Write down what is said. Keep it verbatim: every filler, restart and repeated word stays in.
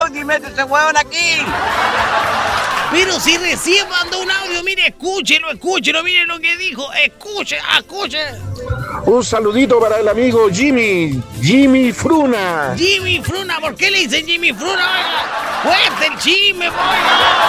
y mete ese huevón aquí. Pero si recién mandó un audio, mire, escúchelo, escúchelo, mire lo que dijo, escuche, escuche. Un saludito para el amigo Jimmy, Jimmy Fruna. Jimmy Fruna, ¿por qué le dicen Jimmy Fruna? Oiga, fuerte el chisme, oiga.